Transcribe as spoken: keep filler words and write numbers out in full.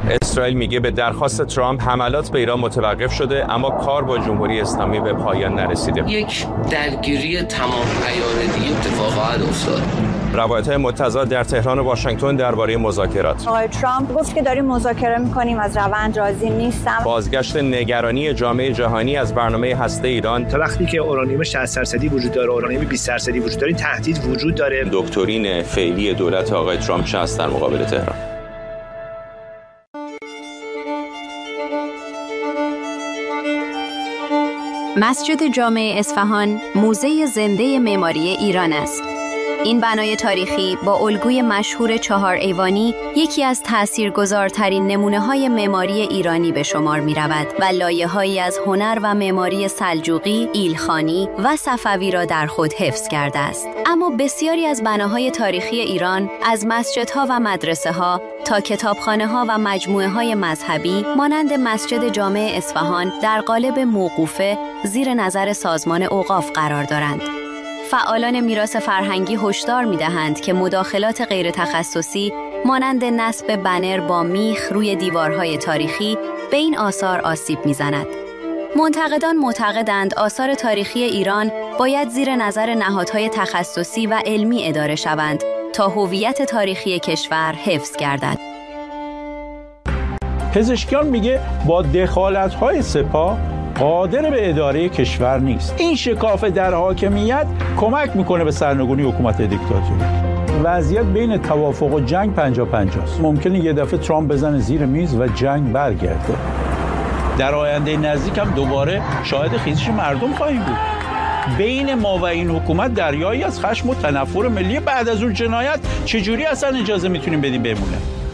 اسرائیل میگه به درخواست ترامپ حملات به ایران متوقف شده، اما کار با جمهوری اسلامی به پایان نرسیده. یک درگیری تمام عیارتی اتفاق خواهد افتاد. روایت‌های متضاد در تهران و واشنگتن درباره مذاکرات. آقای ترامپ گفت که داریم مذاکره می‌کنیم، از روند راضی نیستم. بازگشت نگرانی جامعه جهانی از برنامه هسته ایران. تا وقتی که اورانیوم شصت درصدی وجود داره، اورانیوم بیست درصدی وجود داره، تهدید وجود داره. دکترین فعلی دولت آقای ترامپ چه است در مقابل تهران؟ مسجد جامع اصفهان موزه زنده معماری ایران است. این بنای تاریخی با الگوی مشهور چهار ایوانی یکی از تأثیرگذارترین نمونه‌های معماری ایرانی به شمار می‌رود و لایه‌هایی از هنر و معماری سلجوقی، ایلخانی و صفوی را در خود حفظ کرده است. اما بسیاری از بناهای تاریخی ایران، از مسجدها و مدرسه‌ها تا کتابخانه‌ها و مجموعه‌های مذهبی مانند مسجد جامع اصفهان در قالب موقوفه زیر نظر سازمان اوقاف قرار دارند. فعالان میراث فرهنگی هشدار می‌دهند که مداخلات غیر تخصصی مانند نصب بنر با میخ روی دیوارهای تاریخی به این آثار آسیب می‌زند. منتقدان معتقدند آثار تاریخی ایران باید زیر نظر نهادهای تخصصی و علمی اداره شوند تا هویت تاریخی کشور حفظ گردد. پزشکیان میگه با دخالت‌های سپاه قادر به اداره کشور نیست. این شکاف در حاکمیت کمک میکنه به سرنگونی حکومت دیکتاتوری. وضعیت بین توافق و جنگ پنجاه پنجاه است. ممکنه یه دفعه ترامپ بزنه زیر میز و جنگ برگرده. در آینده نزدیک هم دوباره شاهد خیزش مردم خواهیم بود. بین ما و این حکومت دریایی از خشم و تنفر ملی. بعد از اون جنایت چجوری اصلا اجازه میتونیم بدیم بمونه؟